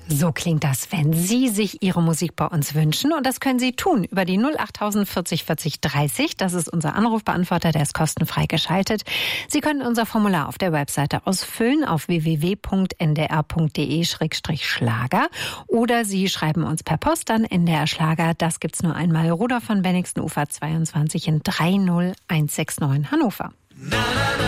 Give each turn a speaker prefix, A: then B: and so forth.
A: So klingt das, wenn Sie sich Ihre Musik bei uns wünschen. Und das können Sie tun über die 08000 40 40 30. Das ist unser Anrufbeantworter, der ist kostenfrei geschaltet. Sie können unser Formular auf der Webseite ausfüllen auf www.ndr.de/Schlager. Oder Sie schreiben uns per Post an NDR Schlager. Das gibt's nur einmal. Rudolf von Wenningstenufer 22 in 30169 Hannover.